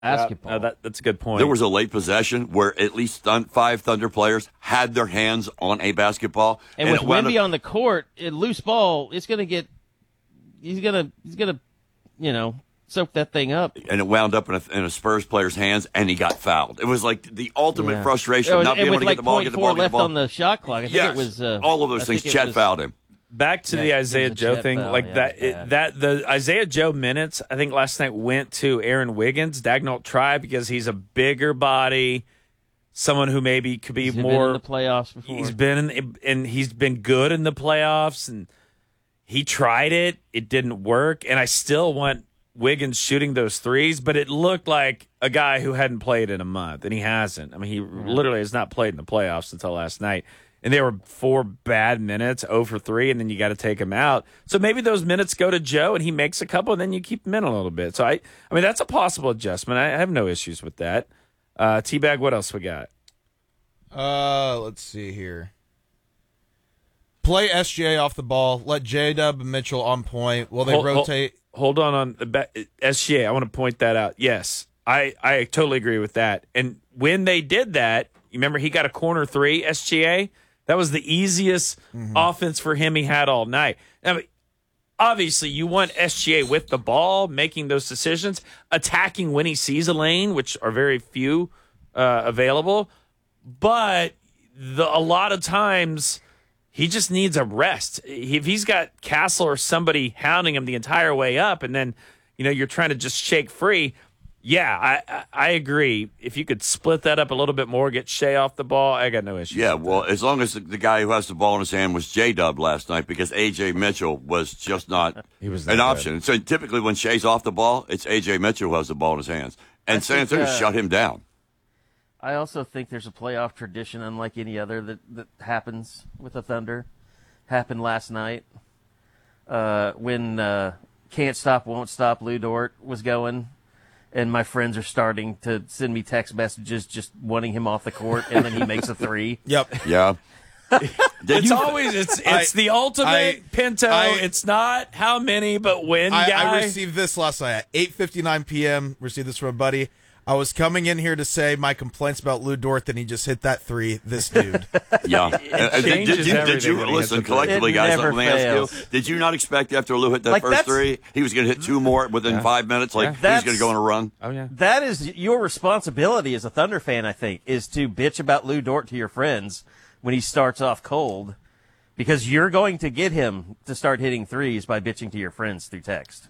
basketball. That's a good point. There was a late possession where at least 5 Thunder players had their hands on a basketball. And with Wemby on the court, a loose ball, it's going to get – he's going to, soak that thing up. And it wound up in a Spurs player's hands, and he got fouled. It was like the ultimate frustration of not being able to get the ball, get the ball, get the ball. Left on the shot clock. I think it was all of those things. Chet fouled him. Back to the Isaiah Joe thing, the Isaiah Joe minutes, I think last night went to Aaron Wiggins, Dagnall Tribe, because he's a bigger body, someone who maybe could be more. Been in the playoffs before. He's been good in the playoffs, and he tried it. It didn't work, and I still want Wiggins shooting those threes, but it looked like a guy who hadn't played in a month, and he hasn't. I mean, he literally has not played in the playoffs until last night. And there were 4 bad minutes, 0 for 3, and then you got to take him out. So maybe those minutes go to Joe, and he makes a couple, and then you keep him in a little bit. So, I mean, that's a possible adjustment. I have no issues with that. T-Bag, what else we got? Let's see here. Play SGA off the ball. Let J-Dub and Mitchell on point. Will they rotate? Hold on SGA. I want to point that out. Yes, I totally agree with that. And when they did that, you remember he got a corner 3, SGA? That was the easiest offense for him he had all night. I mean, obviously, you want SGA with the ball, making those decisions, attacking when he sees a lane, which are very few available. But a lot of times, he just needs a rest. If he's got Castle or somebody hounding him the entire way up, and then you're trying to just shake free. Yeah, I agree. If you could split that up a little bit more, get Shea off the ball, I got no issue. Yeah, well, as long as the guy who has the ball in his hand was J-Dub last night, because A.J. Mitchell was just not an option. So typically when Shea's off the ball, it's A.J. Mitchell who has the ball in his hands. And San Antonio shut him down. I also think there's a playoff tradition unlike any other that happens with the Thunder. Happened last night when Can't Stop, Won't Stop Lou Dort was going. And my friends are starting to send me text messages just wanting him off the court, and then he makes a 3. Yep. Yeah. It's the ultimate Pinto. It's not how many, but when. I received this last night at 8:59 p.m. Received this from a buddy. I was coming in here to say my complaints about Lou Dort, then he just hit that 3. This dude. Yeah. Did you listen collectively, guys? Let me ask you. Did you not expect after Lou hit that first 3, he was going to hit 2 more within 5 minutes? He was going to go on a run. Oh yeah. That is your responsibility as a Thunder fan, I think, is to bitch about Lou Dort to your friends when he starts off cold, because you're going to get him to start hitting threes by bitching to your friends through text.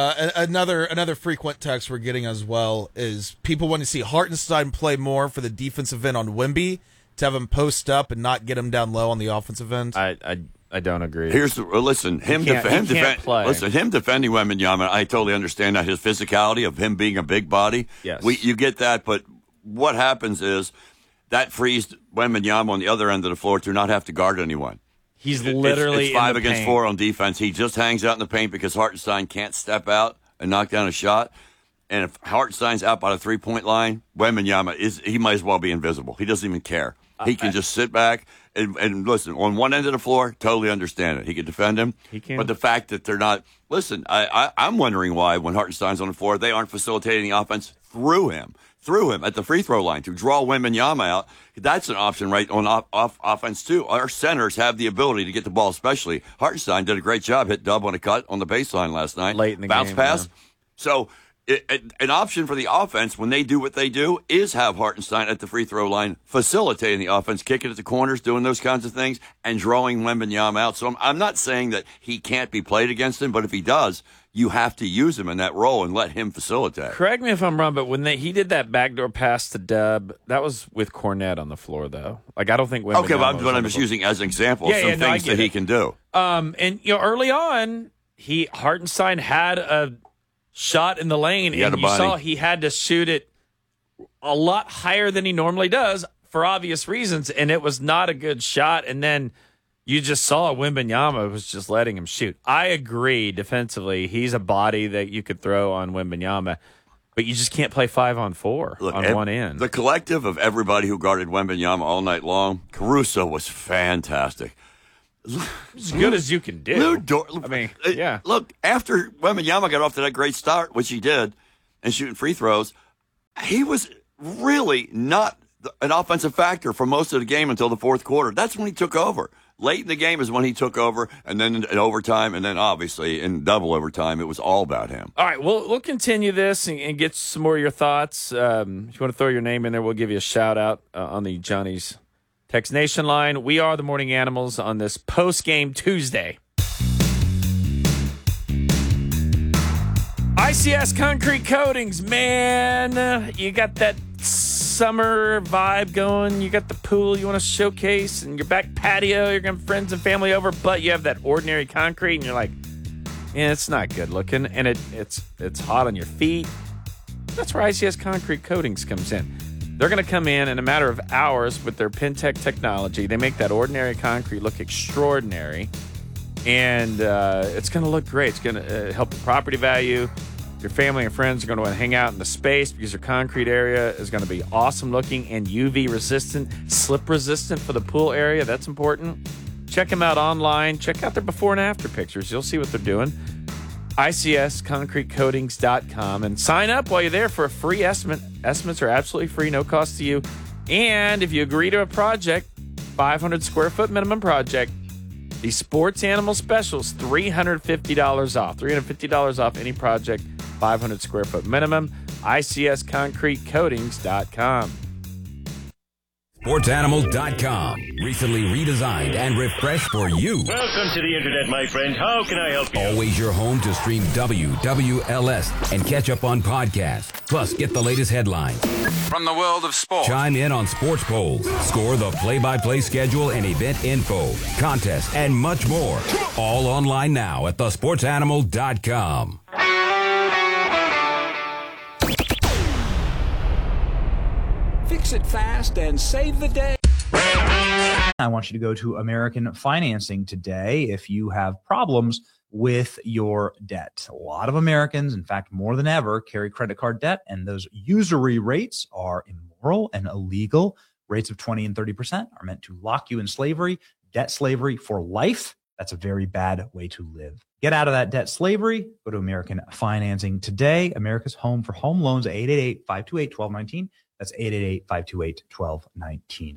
Another frequent text we're getting as well is people want to see Hartenstein play more for the defensive end on Wemby, to have him post up and not get him down low on the offensive end. I don't agree. Listen, him defending Wembanyama, I totally understand that, his physicality of him being a big body. Yes. You get that, but what happens is that frees Wembanyama on the other end of the floor to not have to guard anyone. He's literally it's 5 against 4 on defense. He just hangs out in the paint because Hartenstein can't step out and knock down a shot. And if Hartenstein's out by the 3-point line, Wembanyama he might as well be invisible. He doesn't even care. He can just sit back and listen. On one end of the floor, totally understand it. He can defend him. He can. But the fact that they're not – listen, I'm wondering why when Hartenstein's on the floor, they aren't facilitating the offense through him at the free throw line to draw Wembanyama out. That's an option right on off offense too. Our centers have the ability to get the ball, especially Hartenstein did a great job, hit Dub on a cut on the baseline last night. Late in the bounce game, pass. Yeah. So an option for the offense when they do what they do is have Hartenstein at the free throw line facilitating the offense, kicking at the corners, doing those kinds of things, and drawing Wembanyama out. So I'm not saying that he can't be played against him, but if he does, you have to use him in that role and let him facilitate. Correct me if I'm wrong, but when he did that backdoor pass to Dub, that was with Cornette on the floor, though. I don't think Wembanyama. Okay, but I'm just using as an example some things that he can do. And early on, Hartenstein had a shot in the lane, and you saw he had to shoot it a lot higher than he normally does for obvious reasons, and it was not a good shot. And then you just saw Wembanyama was just letting him shoot. I agree defensively. He's a body that you could throw on Wembanyama, but you just can't play 5-on-4 on one end. The collective of everybody who guarded Wembanyama all night long, Caruso was fantastic. As good as you can do. Look, after Wembanyama got off to that great start, which he did, and shooting free throws, he was really not an offensive factor for most of the game until the fourth quarter. That's when he took over. Late in the game is when he took over, and then in overtime, and then obviously in double overtime, it was all about him. All right, we'll continue this and get some more of your thoughts. If you want to throw your name in there, we'll give you a shout-out on the Johnny's Text Nation line. We are the Morning Animals on this post-game Tuesday. ICS Concrete Coatings, man. You got that summer vibe going. You got the pool you want to showcase and your back patio. You're going to have friends and family over, but you have that ordinary concrete, and you're like, yeah, it's not good looking, and it's hot on your feet. That's where ICS Concrete Coatings comes in. They're going to come in a matter of hours with their Pintec technology. They make that ordinary concrete look extraordinary, and it's going to look great. It's going to help the property value. Your family and friends are going to want to hang out in the space because your concrete area is going to be awesome looking and UV resistant, slip resistant for the pool area. That's important. Check them out online. Check out their before and after pictures. You'll see what they're doing. ICSconcretecoatings.com, and sign up while you're there for a free estimate. Estimates are absolutely free, no cost to you. And if you agree to a project, 500 square foot minimum project, the Sports Animal Specials, $350 off. $350 off any project, 500 square foot minimum. ICSconcretecoatings.com. SportsAnimal.com. Recently redesigned and refreshed for you. Welcome to the internet, my friend. How can I help you? Always your home to stream WWLS and catch up on podcasts. Plus, get the latest headlines from the world of sport. Chime in on sports polls. Score the play-by-play schedule and event info, contests, and much more. All online now at thesportsanimal.com. Fix it fast and save the day. I want you to go to American Financing today if you have problems with your debt. A lot of Americans, in fact, more than ever, carry credit card debt, and those usury rates are immoral and illegal. Rates of 20 and 30% are meant to lock you in slavery, debt slavery for life. That's a very bad way to live. Get out of that debt slavery. Go to American Financing today. America's home for home loans, 888-528-1219. That's 888-528-1219.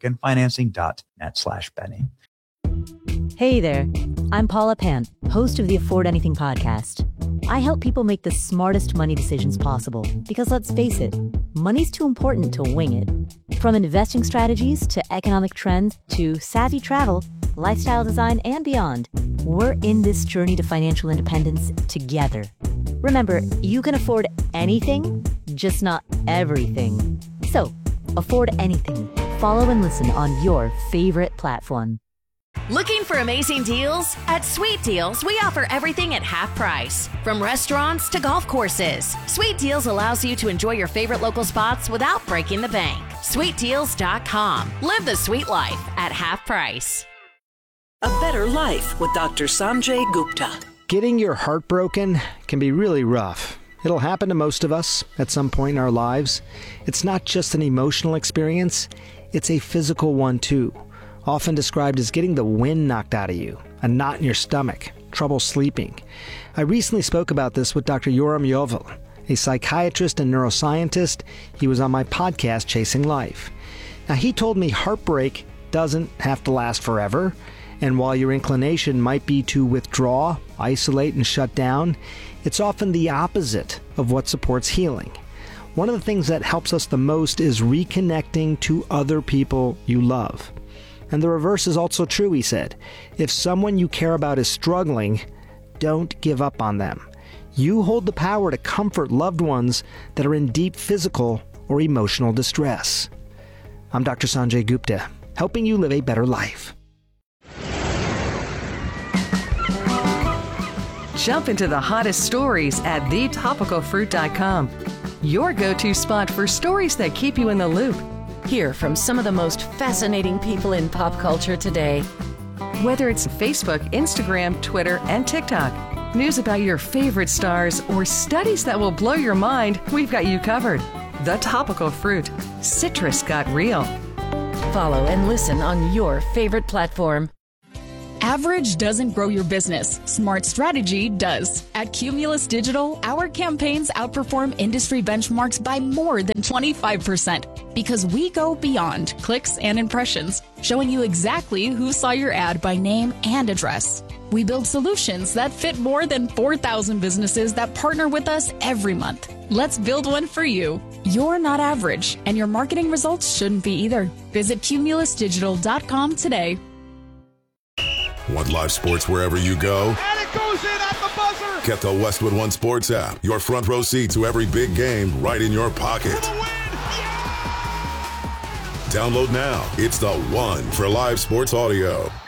AmericanFinancing.net/Benny. Hey there. I'm Paula Pant, host of the Afford Anything podcast. I help people make the smartest money decisions possible because, let's face it, money's too important to wing it. From investing strategies to economic trends to savvy travel, lifestyle design, and beyond, we're in this journey to financial independence together. Remember, you can afford anything, just not everything. So, afford anything. Follow and listen on your favorite platform. Looking for amazing deals? At Sweet Deals, we offer everything at half price. From restaurants to golf courses, Sweet Deals allows you to enjoy your favorite local spots without breaking the bank. SweetDeals.com. Live the sweet life at half price. A better life with Dr. Sanjay Gupta. Getting your heart broken can be really rough. It'll happen to most of us at some point in our lives. It's not just an emotional experience, it's a physical one too. Often described as getting the wind knocked out of you, a knot in your stomach, trouble sleeping. I recently spoke about this with Dr. Yoram Yovel, a psychiatrist and neuroscientist. He was on my podcast, Chasing Life. Now, he told me heartbreak doesn't have to last forever, and while your inclination might be to withdraw, isolate, and shut down, it's often the opposite of what supports healing. One of the things that helps us the most is reconnecting to other people you love. And the reverse is also true, he said. If someone you care about is struggling, don't give up on them. You hold the power to comfort loved ones that are in deep physical or emotional distress. I'm Dr. Sanjay Gupta, helping you live a better life. Jump into the hottest stories at thetopicalfruit.com. Your go-to spot for stories that keep you in the loop. Hear from some of the most fascinating people in pop culture today. Whether it's Facebook, Instagram, Twitter, and TikTok, news about your favorite stars, or studies that will blow your mind, we've got you covered. The Topical Fruit. Citrus got real. Follow and listen on your favorite platform. Average doesn't grow your business. Smart strategy does. At Cumulus Digital, our campaigns outperform industry benchmarks by more than 25% because we go beyond clicks and impressions, showing you exactly who saw your ad by name and address. We build solutions that fit more than 4,000 businesses that partner with us every month. Let's build one for you. You're not average, and your marketing results shouldn't be either. Visit cumulusdigital.com today. Want live sports wherever you go? And it goes in at the buzzer! Get the Westwood One Sports app. Your front row seat to every big game right in your pocket. Download now. It's the one for live sports audio.